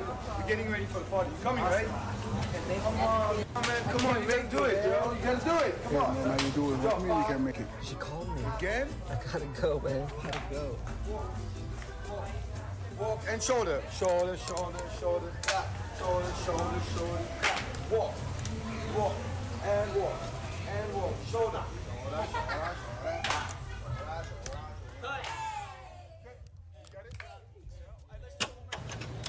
We're getting ready for the party. You coming, right? Come on, man. Come on, you gotta do it, yo. You gotta do it. Come on. Man, now you do it with me, you can't make it. She called me. Again? I gotta go, man. Gotta go. Walk and shoulder. Shoulder, shoulder, shoulder. Shoulder, shoulder, shoulder. Walk. Walk. And walk. And walk. Shoulder. Shoulder, shoulder,